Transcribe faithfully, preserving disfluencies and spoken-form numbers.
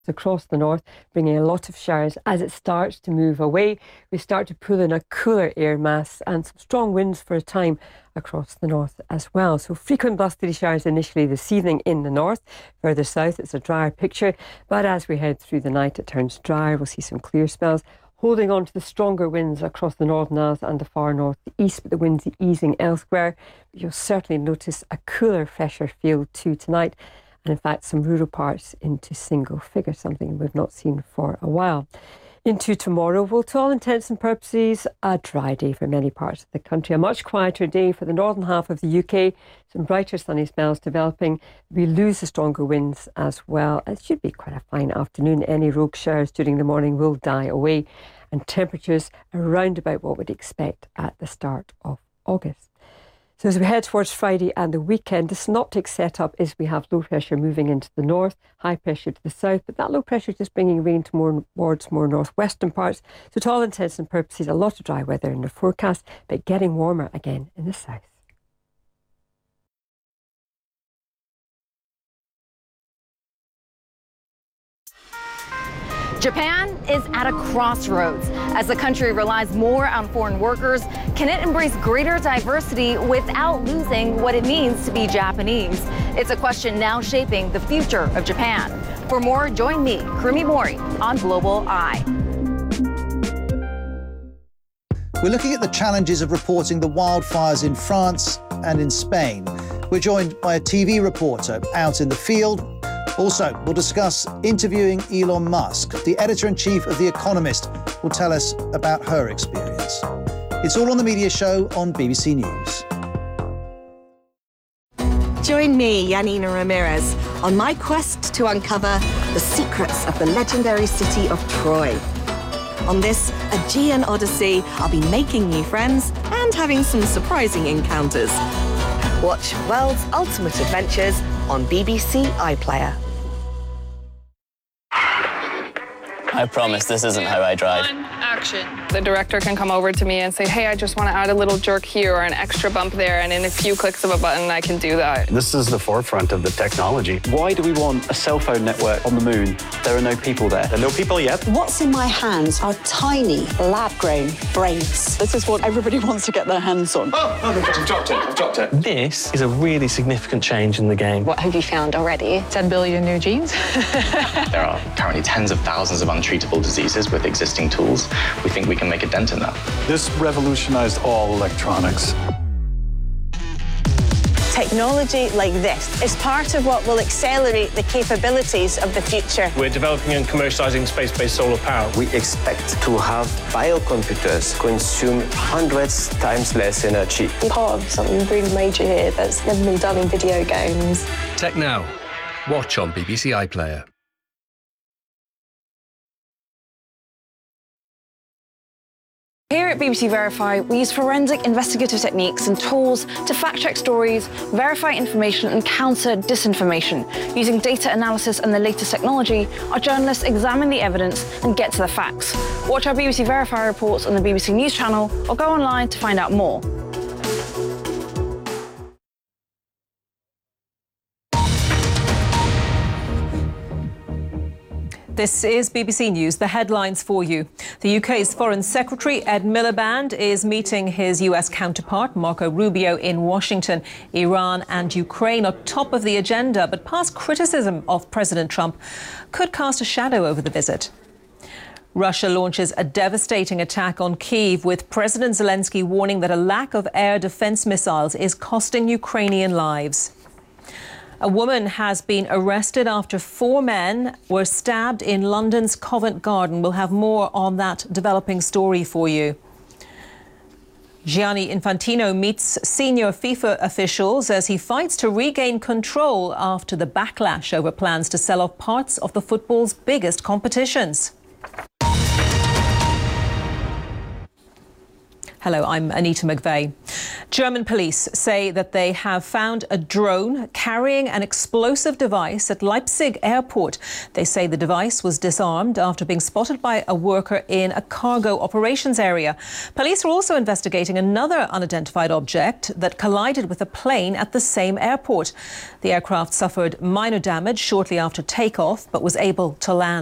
across the north, bringing a lot of showers. As it starts to move away, we start to pull in a cooler air mass and some strong winds for a time across the north as well. So frequent blustery showers initially this evening in the north. Further south, it's a drier picture, but as we head through the night, it turns drier. We'll see some clear spells, holding on to the stronger winds across the Northern Isles and the far north east, but the winds easing elsewhere. You'll certainly notice a cooler, fresher feel too tonight, and in fact some rural parts into single figures, something we've not seen for a while. Into tomorrow, well, to all intents and purposes, a dry day for many parts of the country. A much quieter day for the northern half of the U K. Some brighter sunny spells developing. We lose the stronger winds as well. It should be quite a fine afternoon. Any rogue showers during the morning will die away, and temperatures around about what we'd expect at the start of August. So as we head towards Friday and the weekend, the synoptic setup is we have low pressure moving into the north, high pressure to the south, but that low pressure just bringing rain to more, towards more northwestern parts. So to all intents and purposes, a lot of dry weather in the forecast, but getting warmer again in the south. Japan is at a crossroads. As the country relies more on foreign workers, can it embrace greater diversity without losing what it means to be Japanese? It's a question now shaping the future of Japan. For more, join me, Kurumi Mori, on Global Eye. We're looking at the challenges of reporting the wildfires in France and in Spain. We're joined by a T V reporter out in the field. Also, we'll discuss interviewing Elon Musk. The editor-in-chief of The Economist will tell us about her experience. It's all on The Media Show on B B C News. Join me, Yanina Ramirez, on my quest to uncover the secrets of the legendary city of Troy. On this Aegean Odyssey, I'll be making new friends and having some surprising encounters. Watch World's Ultimate Adventures on B B C iPlayer. I promise this isn't how I drive. One, action. The director can come over to me and say, hey, I just want to add a little jerk here or an extra bump there, and in a few clicks of a button, I can do that. This is the forefront of the technology. Why do we want a cell phone network on the moon? There are no people there. There are no people yet. What's in my hands are tiny, lab-grown brains. This is what everybody wants to get their hands on. Oh, oh I've dropped it, I've dropped it. This is a really significant change in the game. What have you found already? ten billion new genes. There are currently tens of thousands of untreatable diseases with existing tools. We think we can make a dent in that. This revolutionized all electronics. Technology like this is part of what will accelerate the capabilities of the future. We're developing and commercializing space-based solar power. We expect to have biocomputers consume hundreds times less energy. I'm part of something really major here that's never been done in video games. Tech Now. Watch on B B C iPlayer. Here at B B C Verify, we use forensic investigative techniques and tools to fact-check stories, verify information and counter disinformation. Using data analysis and the latest technology, our journalists examine the evidence and get to the facts. Watch our B B C Verify reports on the B B C News channel or go online to find out more. This is B B C News, the headlines for you. The U K's Foreign Secretary Ed Miliband is meeting his U S counterpart Marco Rubio in Washington. Iran and Ukraine are top of the agenda, but past criticism of President Trump could cast a shadow over the visit. Russia launches a devastating attack on Kyiv, with President Zelensky warning that a lack of air defense missiles is costing Ukrainian lives. A woman has been arrested after four men were stabbed in London's Covent Garden. We'll have more on that developing story for you. Gianni Infantino meets senior FIFA officials as he fights to regain control after the backlash over plans to sell off parts of the football's biggest competitions. Hello, I'm Anita McVeigh. German police say that they have found a drone carrying an explosive device at Leipzig airport. They say the device was disarmed after being spotted by a worker in a cargo operations area. Police are also investigating another unidentified object that collided with a plane at the same airport. The aircraft suffered minor damage shortly after takeoff, but was able to land.